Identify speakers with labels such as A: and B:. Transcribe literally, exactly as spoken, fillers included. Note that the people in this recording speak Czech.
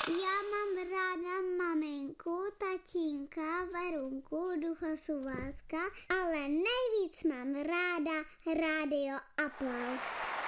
A: Já mám ráda maminku, tatínka, Verunku, Ducha Suvátka, ale nejvíc mám ráda Rádio Aplaus.